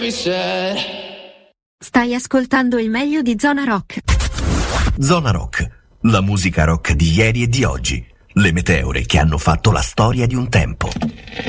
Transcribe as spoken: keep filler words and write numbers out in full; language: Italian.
Stai ascoltando il meglio di Zona Rock. Zona Rock, la musica rock di ieri e di oggi. Le meteore che hanno fatto la storia di un tempo.